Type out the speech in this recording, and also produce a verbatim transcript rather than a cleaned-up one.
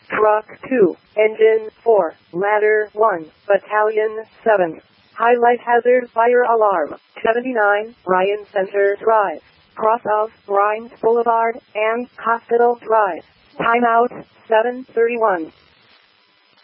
Truck two, Engine four, Ladder one, Battalion seven. Highlight hazard fire alarm, seventy-nine, Ryan Center Drive, cross of Rhines Boulevard and Hospital Drive. Timeout, seven thirty-one.